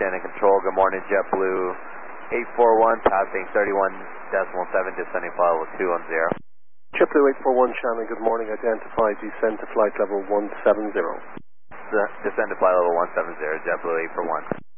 Shannon Control, good morning, JetBlue 841, passing 31.7, descending flight level 210. JetBlue 841, Shannon, good morning, identify descend to flight level 170. Descend to flight level 170, JetBlue 841.